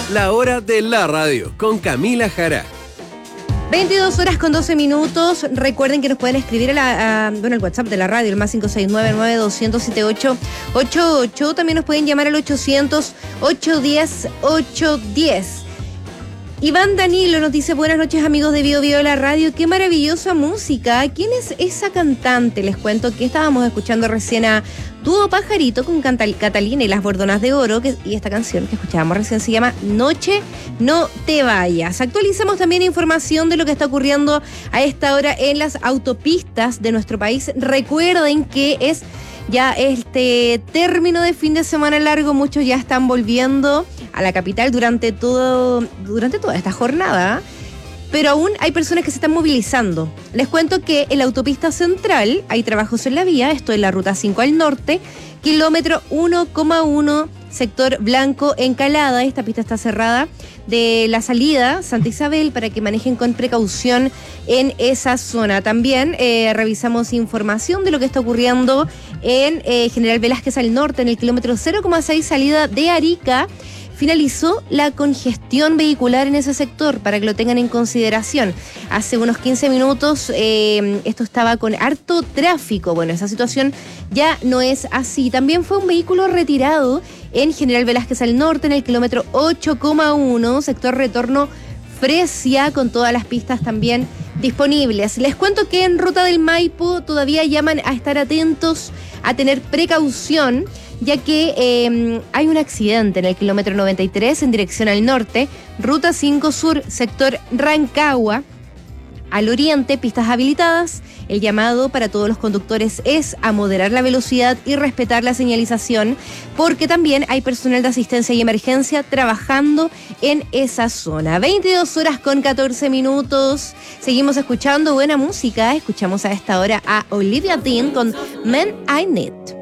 La hora de la radio con Camila Jara. 22 horas con 12 minutos. Recuerden que nos pueden escribir al WhatsApp de la radio, el más 569-9200-7888. También nos pueden llamar al 800-810-810. Iván Danilo nos dice: buenas noches, amigos de Bio Bio de la radio. Qué maravillosa música. ¿Quién es esa cantante? Les cuento que estábamos escuchando recién a Dúo Pajarito con Catalina y las Bordonas de Oro, y esta canción que escuchábamos recién se llama Noche No Te Vayas. Actualizamos también información de lo que está ocurriendo a esta hora en las autopistas de nuestro país. Recuerden que es ya este término de fin de semana largo, muchos ya están volviendo a la capital durante toda esta jornada, pero aún hay personas que se están movilizando. Les cuento que en la autopista central hay trabajos en la vía, esto es la ruta 5 al norte, kilómetro 1,1, sector Blanco Encalada. Esta pista está cerrada de la salida Santa Isabel para que manejen con precaución en esa zona. También revisamos información de lo que está ocurriendo en General Velázquez al norte, en el kilómetro 0,6, salida de Arica. Finalizó la congestión vehicular en ese sector, para que lo tengan en consideración. Hace unos 15 minutos esto estaba con harto tráfico. Bueno, esa situación ya no es así. También fue un vehículo retirado en General Velázquez al norte, en el kilómetro 8,1, sector retorno Fresia, con todas las pistas también disponibles. Les cuento que en Ruta del Maipo todavía llaman a estar atentos, a tener precaución, ya que hay un accidente en el kilómetro 93 en dirección al norte, Ruta 5 Sur, sector Rancagua. Al oriente, pistas habilitadas. El llamado para todos los conductores es a moderar la velocidad y respetar la señalización, porque también hay personal de asistencia y emergencia trabajando en esa zona. 22 horas con 14 minutos. Seguimos escuchando buena música. Escuchamos a esta hora a Olivia Dean con Men I Need.